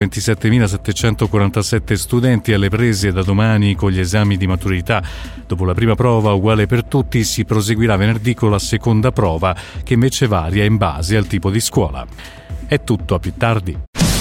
27.747 studenti alle prese da domani con gli esami di maturità. Dopo la prima prova uguale per tutti, si proseguirà venerdì con la seconda prova, che invece varia in base al tipo di scuola. È tutto, a più tardi.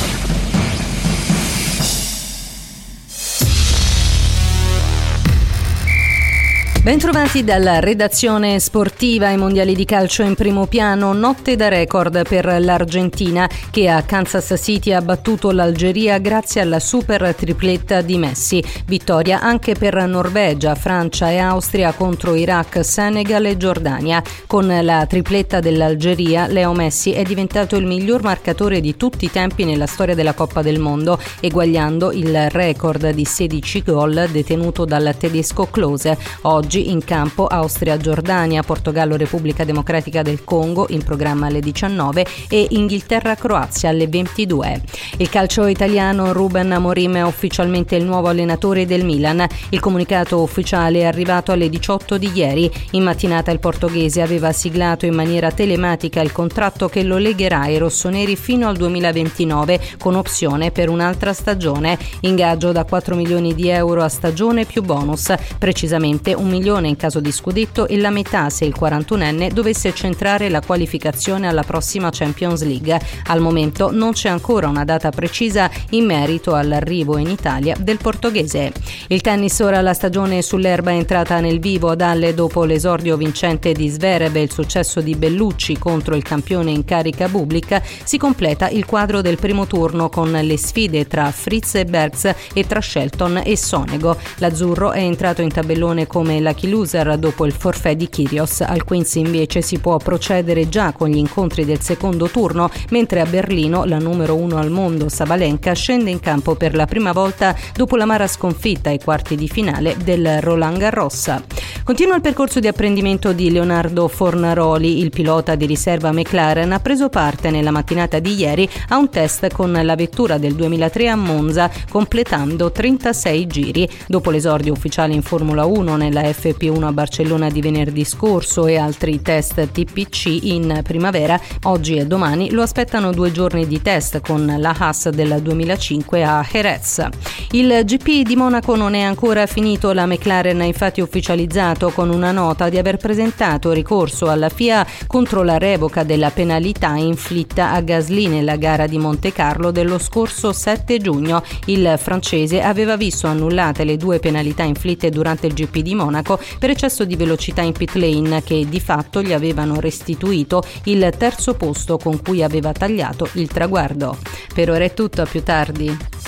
Bentrovati dalla redazione sportiva. Ai mondiali di calcio in primo piano, notte da record per l'Argentina, che a Kansas City ha battuto l'Algeria grazie alla super tripletta di Messi. Vittoria anche per Norvegia, Francia e Austria contro Iraq, Senegal e Giordania. Con la tripletta dell'Algeria, Leo Messi è diventato il miglior marcatore di tutti i tempi nella storia della Coppa del Mondo, eguagliando il record di 16 gol detenuto dal tedesco Klose. Oggi in campo Austria-Giordania, Portogallo-Repubblica Democratica del Congo in programma alle 19 e Inghilterra-Croazia alle 22. Il calcio italiano: Ruben Amorim è ufficialmente il nuovo allenatore del Milan. Il comunicato ufficiale è arrivato alle 18 di ieri. In mattinata il portoghese aveva siglato in maniera telematica il contratto che lo legherà ai rossoneri fino al 2029 con opzione per un'altra stagione. Ingaggio da 4 milioni di euro a stagione più bonus, precisamente 1 milione in caso di scudetto e la metà se il 41enne dovesse centrare la qualificazione alla prossima Champions League. Al momento non c'è ancora una data precisa in merito all'arrivo in Italia del portoghese. Il tennis: ora la stagione sull'erba è entrata nel vivo ad Halle dopo l'esordio vincente di Zverev e il successo di Bellucci contro il campione in carica Bublik. Si completa il quadro del primo turno con le sfide tra Fritz e Bergs e tra Shelton e Sonego. L'azzurro è entrato in tabellone come lucky loser dopo il forfait di Kyrgios. Al Queens invece si può procedere già con gli incontri del secondo turno, mentre a Berlino la numero 1 al mondo Sabalenka scende in campo per la prima volta dopo l'amara sconfitta ai quarti di finale del Roland Garros. Continua il percorso di apprendimento di Leonardo Fornaroli. Il pilota di riserva McLaren ha preso parte nella mattinata di ieri a un test con la vettura del 2003 a Monza, completando 36 giri. Dopo l'esordio ufficiale in Formula 1 nella FP1 a Barcellona di venerdì scorso e altri test TPC in primavera, oggi e domani lo aspettano 2 giorni di test con la Haas del 2005 a Jerez. Il GP di Monaco non è ancora finito. La McLaren ha infatti ufficializzato con una nota di aver presentato ricorso alla FIA contro la revoca della penalità inflitta a Gasly nella gara di Monte Carlo dello scorso 7 giugno. Il francese aveva visto annullate le 2 penalità inflitte durante il GP di Monaco per eccesso di velocità in pit lane, che di fatto gli avevano restituito il terzo posto con cui aveva tagliato il traguardo. Per ora è tutto, a più tardi.